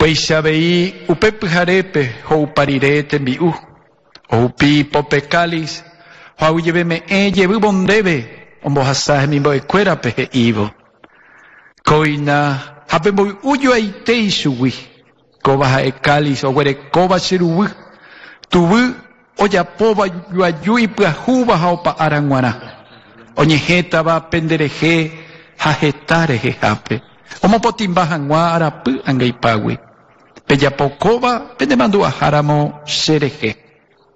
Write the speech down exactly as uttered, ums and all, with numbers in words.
Upéichavei upe pyharépe ho'uparire tembi'u, ohupi pope cáliz, ho'aguijeveme'ẽ jevývo ndéve ombohasa hemimbo'ekuérape he'ívo. Koina ha pemboy'ujoaitéi chugui, kóva ha'e cáliz oguerekóva che ruvy, tuvy ojapóva joaju ipyahúva ha opa'ára g̃uarã, oñehẽtava penderehe ha heta rehehápe. Omopotĩmba hag̃ua arapy ãngaipágui. Pejapokóva pendemandu'aháramo cherehe.